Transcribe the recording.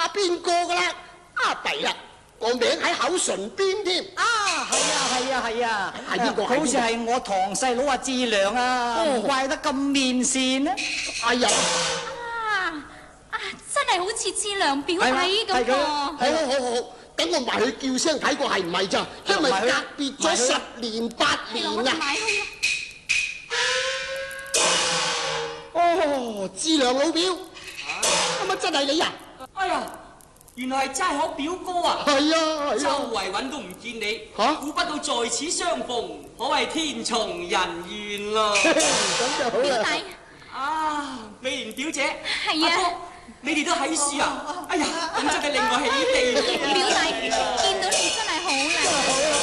邊個噶啦？弊啦，我名喺口唇邊添。 係啊， 係邊個？ 好似係我堂細佬阿志良啊，唔怪得咁面善呢。 哎呀！ 真係好似志良表弟咁喎。 好，等我埋去叫聲睇過係唔係咋？因為隔別咗10年8年啊！哦，志良老表，乜真係你啊？ 哎呀，原來係齋可表哥啊！ 係啊， 周圍揾都唔見你，估不到在此相逢，可謂天從人願咯。 咁就好啦。 表弟啊，美蓮表姐， 係啊， 阿哥，你哋都喺樹啊！哎呀，咁真係令我起地。 表弟見到你真係好啦。